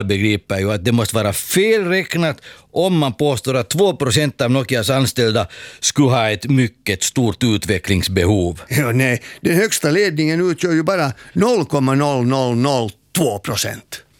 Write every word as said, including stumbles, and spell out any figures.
begriper ju att det måste vara felräknat om man påstår att två procent av Nokias anställda skulle ha ett mycket stort utvecklingsbehov. Ja, nej, den högsta ledningen utgör ju bara noll komma noll noll noll två procent.